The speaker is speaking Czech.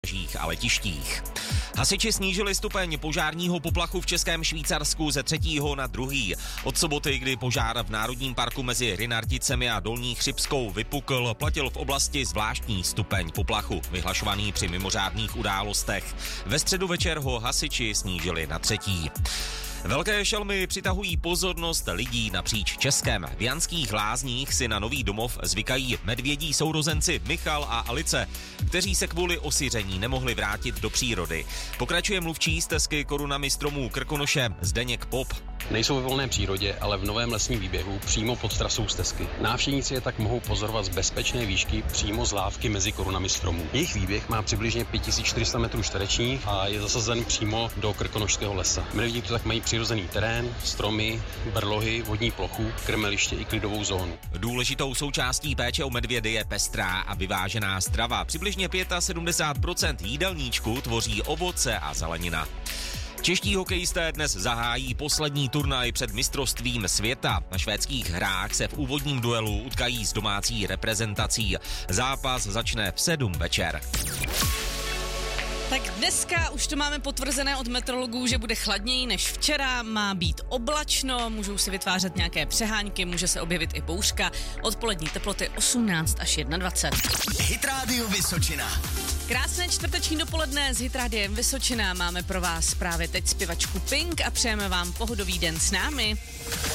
a letištích. Hasiči snížili stupeň požárního poplachu v Českém Švýcarsku ze 3. na 2. Od soboty, kdy požár v Národním parku mezi Rynarticemi a Dolní Chřibskou vypukl, platil v oblasti zvláštní stupeň poplachu, vyhlašovaný při mimořádných událostech. Ve středu večer ho hasiči snížili na 3. Velké šelmy přitahují pozornost lidí napříč Českem. V Janských Lázních si na nový domov zvykají medvědí sourozenci Michal a Alice, kteří se kvůli osiření nemohli vrátit do přírody. Pokračuje mluvčí stezky korunami stromů Krkonoše Zdeněk Pop. Nejsou ve volné přírodě, ale v novém lesním výběhu přímo pod trasou stezky. Návštěvníci je tak mohou pozorovat z bezpečné výšky přímo z lávky mezi korunami stromů. Jejich výběh má přibližně 5400 m2 a je zasazen přímo do Krkonošského lesa. Medvědi tu tak mají přirozený terén, stromy, brlohy, vodní plochu, krmeliště i klidovou zónu. Důležitou součástí péče o medvědy je pestrá a vyvážená strava. Přibližně 75% jídelníčku tvoří ovoce a zelenina. Čeští hokejisté dnes zahájí poslední turnaj před mistrovstvím světa. Na švédských hrách se v úvodním duelu utkají s domácí reprezentací. Zápas začne v 7 večer. Tak dneska už to máme potvrzené od meteorologů, že bude chladněji než včera, má být oblačno, můžou si vytvářet nějaké přehánky, může se objevit i bouřka, odpolední teploty 18 až 21. Hit Radio Vysočina. Krásné čtvrteční dopoledne s Hit Radiem Vysočina máme pro vás právě teď zpěvačku Pink a přejeme vám pohodový den s námi.